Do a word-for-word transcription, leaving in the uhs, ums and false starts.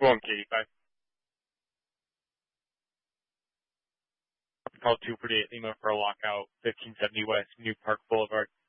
One eighty-five. Call two forty-eight Lima for a lockout, fifteen seventy West New Park Boulevard.